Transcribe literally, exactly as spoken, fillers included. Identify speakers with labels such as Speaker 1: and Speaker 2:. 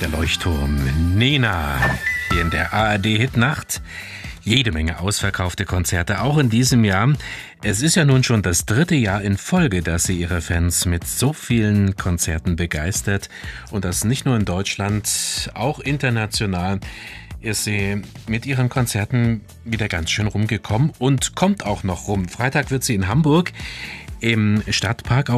Speaker 1: Der Leuchtturm Nena hier in der A R D-Hitnacht. Jede Menge ausverkaufte Konzerte, auch in diesem Jahr. Es ist ja nun schon das dritte Jahr in Folge, dass sie ihre Fans mit so vielen Konzerten begeistert. Und das nicht nur in Deutschland, auch international ist sie mit ihren Konzerten wieder ganz schön rumgekommen und kommt auch noch rum. Freitag wird sie in Hamburg im Stadtpark auf